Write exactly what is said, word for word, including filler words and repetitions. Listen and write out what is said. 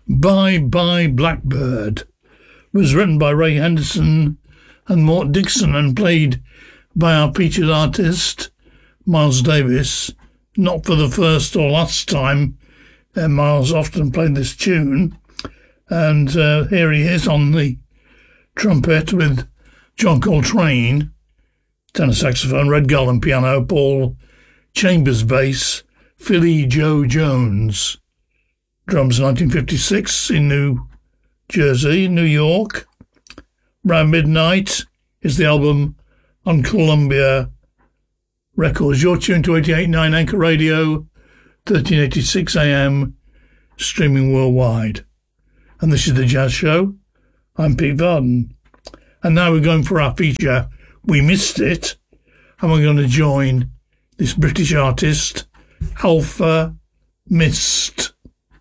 Bye Bye Blackbird was written by Ray Henderson and Mort Dixon and played by our featured artist, Miles Davis, not for the first or last time. Uh, Miles often played this tune, and uh, here he is on the trumpet with John Coltrane, tenor saxophone, Red Garland piano, Paul Chambers bass, Philly Joe Jones. Drums nineteen fifty-six in New Jersey, New York. Round Midnight is the album on Columbia Records. You're tuned to eighty-eight point nine Anchor Radio, thirteen eighty-six A M, streaming worldwide. And this is The Jazz Show. I'm Pete Varden. And now we're going for our feature, We Missed It, and we're going to join this British artist, Alpha Mist.